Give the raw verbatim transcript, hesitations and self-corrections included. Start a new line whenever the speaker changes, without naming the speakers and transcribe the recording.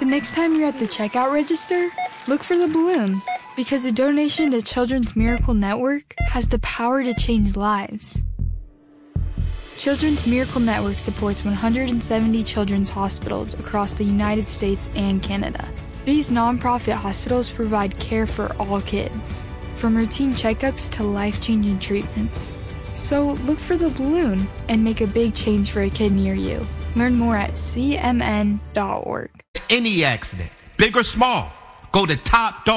The next time you're at the checkout register, look for the balloon, because a donation to Children's Miracle Network has the power to change lives. Children's Miracle Network supports one hundred seventy children's hospitals across the United States and Canada. These nonprofit hospitals provide care for all kids, from routine checkups to life-changing treatments. So look for the balloon and make a big change for a kid near you. Learn more at C M N dot org.
Any accident, big or small, go to Top Dog.